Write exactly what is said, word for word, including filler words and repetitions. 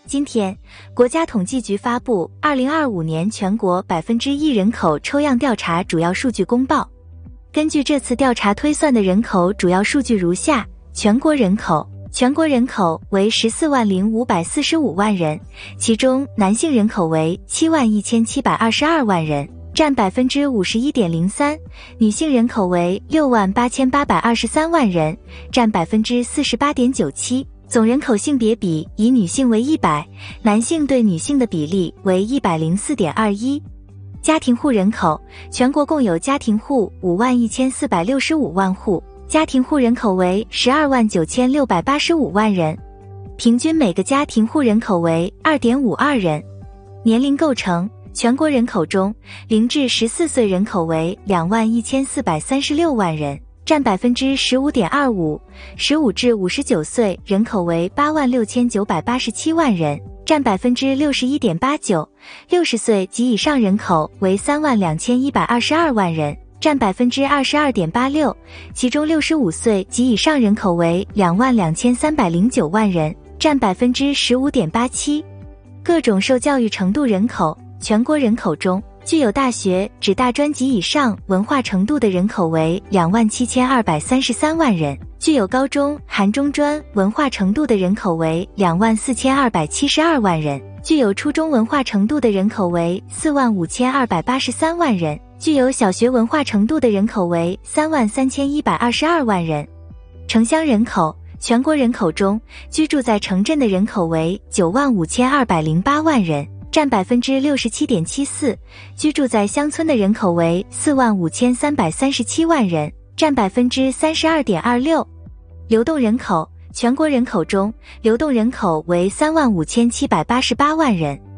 今天，国家统计局发布二零二五年全国百分之一人口抽样调查主要数据公报。根据这次调查推算的人口主要数据如下：全国人口，全国人口为十四万零五百四十五万人，其中男性人口为七万一千七百二十二万人，占百分之五十一点零三；女性人口为六万八千八百二十三万人，占百分之四十八点九七。总人口性别比以女性为一百，男性对女性的比例为 一百零四点二一。家庭户人口，全国共有家庭户五万一千四百六十五万户，家庭户人口为十二万九千六百八十五万人，平均每个家庭户人口为 二点五二人。年龄构成，全国人口中，零至十四岁人口为两万一千四百三十六万人，占百分之十五点二五；十五至五十九岁人口为八万六千九百八十七万人，占百分之六十一点八九；六十岁及以上人口为三万两千一百二十二万人，占百分之二十二点八六，其中六十五岁及以上人口为两万两千三百零九万人，占百分之十五点八七。各种受教育程度人口，全国人口中，具有大学至大专及以上文化程度的人口为两万七千二百三十三万人，具有高中含中专文化程度的人口为两万四千二百七十二万人，具有初中文化程度的人口为四万五千二百八十三万人，具有小学文化程度的人口为三万三千一百二十二万人。城乡人口，全国人口中，居住在城镇的人口为九万五千二百零八万人，占百分之六十七点七四，居住在乡村的人口为四万五千三百三十七万人，占百分之三十二点二六。流动人口，全国人口中，流动人口为三万五千七百八十八万人，